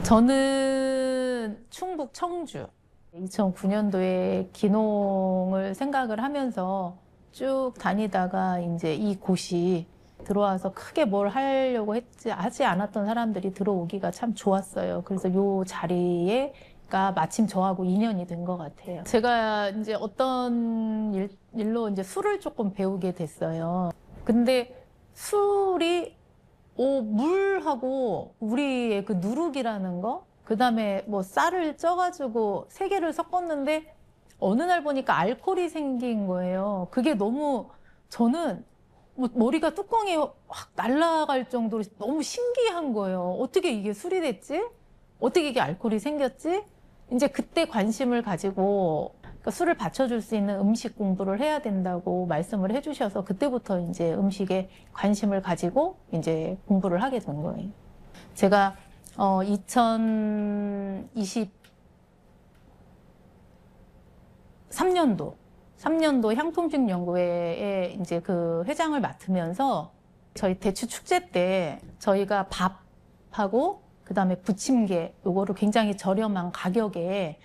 저는 충북 청주 2009년도에 기농을 생각을 하면서 쭉 다니다가 이제 이 곳이 들어와서 크게 뭘 하려고 하지 않았던 사람들이 들어오기가 참 좋았어요. 그래서 요 자리가 마침 저하고 인연이 된 것 같아요. 제가 이제 어떤 일로 이제 술을 조금 배우게 됐어요. 근데 술이 물하고 우리의 그 누룩이라는 거, 그 다음에 뭐 쌀을 쪄가지고 세 개를 섞었는데 어느 날 보니까 알코올이 생긴 거예요. 그게 너무 저는 뭐 머리가 뚜껑이 확 날아갈 정도로 너무 신기한 거예요. 어떻게 이게 술이 됐지? 어떻게 이게 알코올이 생겼지? 이제 그때 관심을 가지고 그러니까 술을 받쳐줄 수 있는 음식 공부를 해야 된다고 말씀을 해주셔서 그때부터 이제 음식에 관심을 가지고 이제 공부를 하게 된 거예요. 제가 2023년도 향품식연구회에 이제 그 회장을 맡으면서 저희 대추 축제 때 저희가 밥하고 그다음에 부침개 요거를 굉장히 저렴한 가격에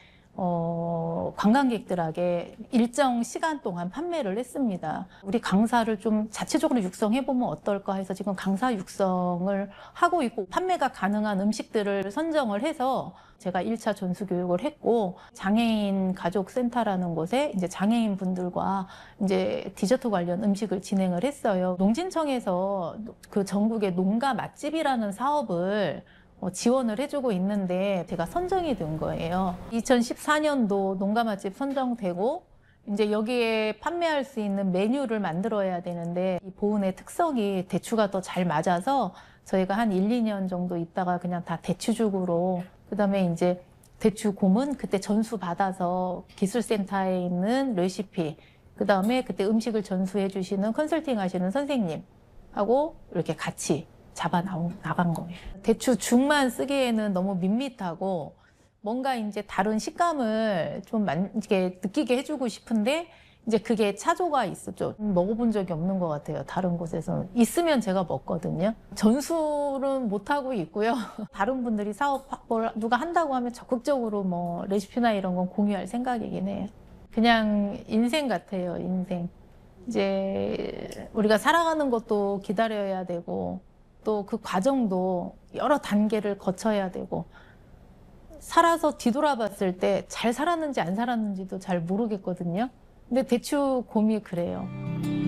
관광객들에게 일정 시간 동안 판매를 했습니다. 우리 강사를 좀 자체적으로 육성해보면 어떨까 해서 지금 강사 육성을 하고 있고 판매가 가능한 음식들을 선정을 해서 제가 1차 전수 교육을 했고 장애인 가족센터라는 곳에 이제 장애인 분들과 이제 디저트 관련 음식을 진행을 했어요. 농진청에서 그 전국의 농가 맛집이라는 사업을 지원을 해주고 있는데 제가 선정이 된 거예요. 2014년도 농가 맛집 선정되고 이제 여기에 판매할 수 있는 메뉴를 만들어야 되는데 이 보은의 특성이 대추가 더 잘 맞아서 저희가 한 1, 2년 정도 있다가 그냥 다 대추죽으로 그다음에 이제 대추 고문 그때 전수 받아서 기술센터에 있는 레시피 그다음에 그때 음식을 전수해 주시는 컨설팅 하시는 선생님하고 이렇게 같이 나간 거예요. 대추 죽만 쓰기에는 너무 밋밋하고 뭔가 이제 다른 식감을 좀 이렇게 느끼게 해주고 싶은데 이제 그게 차조가 있었죠. 먹어본 적이 없는 것 같아요. 다른 곳에서는. 있으면 제가 먹거든요. 전수는 못하고 있고요. 다른 분들이 사업 뭘 누가 한다고 하면 적극적으로 뭐 레시피나 이런 건 공유할 생각이긴 해요. 그냥 인생 같아요. 인생. 이제 우리가 살아가는 것도 기다려야 되고 또 그 과정도 여러 단계를 거쳐야 되고 살아서 뒤돌아봤을 때 잘 살았는지 안 살았는지도 잘 모르겠거든요. 근데 대추 곰이 그래요.